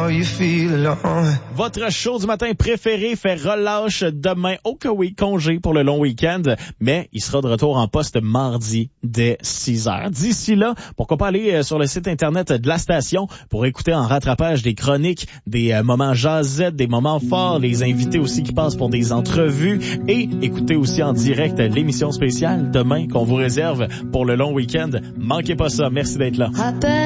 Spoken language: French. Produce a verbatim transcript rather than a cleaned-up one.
how you feel alone. Votre show du matin préféré fait relâche demain. Oh que oui, congé pour le long week-end, mais il sera de retour en poste mardi dès six heures. D'ici là, pourquoi pas aller sur le site internet de la station pour écouter en rattrapage des chroniques, des euh, moments jasettes, des moments forts, les invités aussi qui passent pour des entrevues et écouter aussi en direct l'émission spéciale demain qu'on vous réserve pour le long week-end. Manquez pas ça. Merci d'être là.